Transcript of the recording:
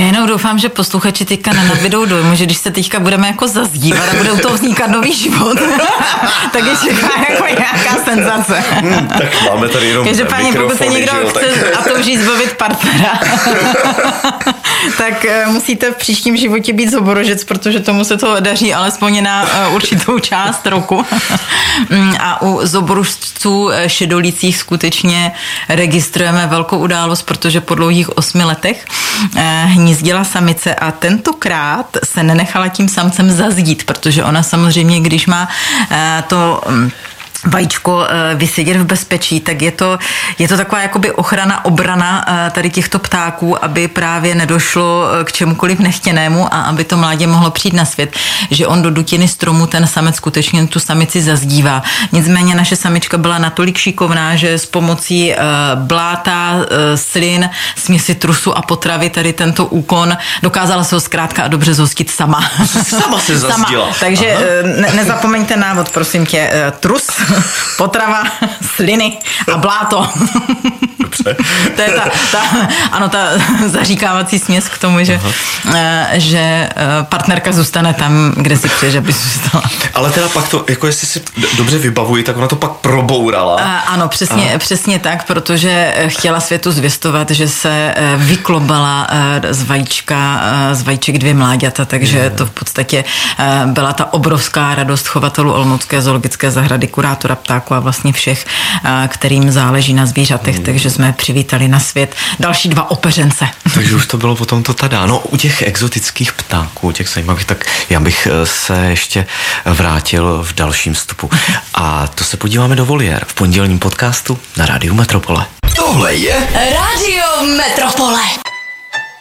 Jenom doufám, že posluchači teďka nenabydou dojmu, že když se teďka budeme jako zazdívat a bude u toho vznikat nový život, tak je čeká jako nějaká senzace. Tak máme tady jenom každopádně, pokud se někdo chce a touží zbavit partnera, tak musíte v příštím životě být zoborožec, protože tomu se to daří alespoň na určitou část roku. A u zoborožců šedolících skutečně registrujeme velkou událost, protože po dlouhých 8 letech hnízdila samice a tentokrát se nenechala tím samcem zazdít, protože ona samozřejmě, když má to vajíčko vysedět v bezpečí, tak je to taková jakoby obrana tady těchto ptáků, aby právě nedošlo k čemukoliv nechtěnému a aby to mládě mohlo přijít na svět, že on do dutiny stromu ten samec skutečně tu samici zazdívá. Nicméně naše samička byla natolik šikovná, že s pomocí bláta, slin, směsi trusu a potravy tady tento úkon dokázala se ho zkrátka a dobře zhostit sama. Sama se zazdila. Takže nezapomeňte návod, prosím tě, trus, potrava, sliny a bláto. Dobře. To je ta zaříkávací směs k tomu, že partnerka zůstane tam, kde si přeje, že by zůstala. Ale teda pak to, jako jestli si dobře vybavuji, tak ona to pak probourala. Ano, přesně tak, protože chtěla světu zvěstovat, že se vyklobala z vajíček 2 mláďata, takže to v podstatě byla ta obrovská radost chovatelů Olomoucké zoologické zahrady, kurátora ptáků a vlastně všech, kterým záleží na zvířatech, takže jsme přivítali na svět další 2 opeřence. Takže už to bylo potom to tada. No, u těch exotických ptáků, těch zajímavých, tak já bych se ještě vrátil v dalším vstupu. A to se podíváme do voliér v pondělním podcastu na Rádiu Metropole. Tohle je Rádio Metropole.